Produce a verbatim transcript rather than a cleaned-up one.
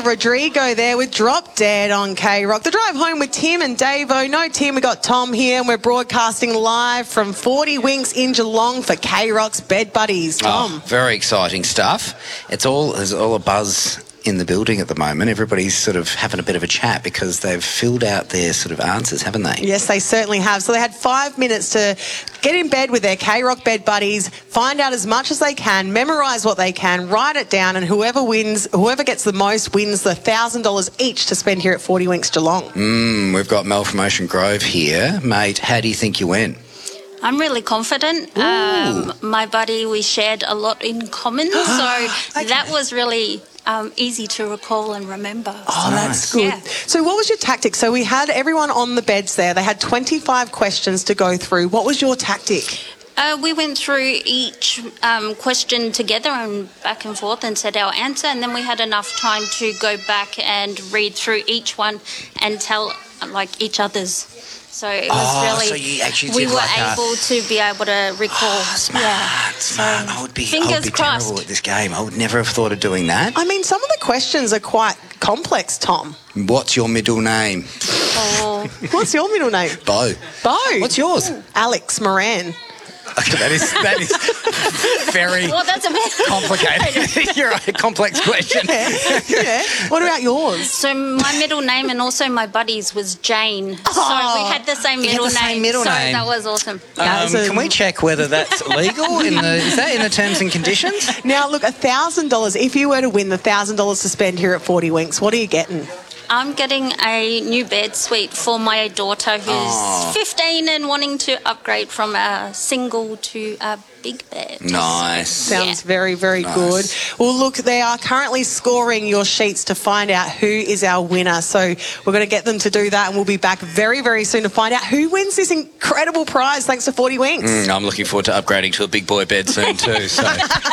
Rodrigo there with Drop Dead on K-Rock. The drive home with Tim and Davo. No Tim, we got Tom here and we're broadcasting live from forty Winks in Geelong for K-Rock's Bed Buddies. Tom. Oh, very exciting stuff. It's all, there's all a buzz in the building at the moment. Everybody's sort of having a bit of a chat because they've filled out their sort of answers, haven't they? Yes, they certainly have. So they had five minutes to get in bed with their K-Rock Bed Buddies, find out as much as they can, memorise what they can, write it down, and whoever wins, whoever gets the most wins the one thousand dollars each to spend here at forty Winks Geelong. Mm, we've got Mel from Ocean Grove here. Mate, how do you think you went? I'm really confident. Um, my buddy, we shared a lot in common, so Okay. that was really um, easy to recall and remember. Oh, that's good. Yeah. So what was your tactic? So we had everyone on the beds there. They had twenty-five questions to go through. What was your tactic? Uh, we went through each um, question together and back and forth and said our answer, and then we had enough time to go back and read through each one and tell like each other's. So it was Oh, really, so you actually we did were like a- able to be able to recall. Smart, yeah. smart. I would be, I Fingers would be crossed. terrible at this game. I would never have thought of doing that. I mean, some of the questions are quite complex, Tom. What's your middle name? Oh. What's your middle name? Bo. Bo. What's yours? Alex Moran. that is that is very Well, that's a bit complicated. You're right, a complex question. Yeah. yeah. What about yours? So my middle name and also my buddy's was Jane. So we had the same You had middle the same name. middle so name. that was awesome. Um, can we check whether that's legal? In the, is that in the terms and conditions? Now, look, one thousand dollars. If you were to win the one thousand dollars to spend here at forty Winks, what are you getting? I'm getting a new bed suite for my daughter who's Oh. fifteen and wanting to upgrade from a single to a big bed. Nice. Sounds Yeah. very, very Nice. good. Well, look, they are currently scoring your sheets to find out who is our winner. So we're going to get them to do that, and we'll be back very, very soon to find out who wins this incredible prize thanks to forty Winks. Mm, I'm looking forward to upgrading to a big boy bed soon too. So.